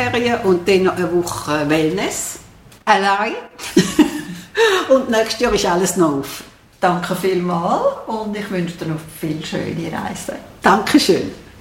Sommerferien und dann noch eine Woche Wellness. Allein. Und nächstes Jahr ist alles noch auf. Danke vielmals und ich wünsche dir noch viele schöne Reisen. Dankeschön.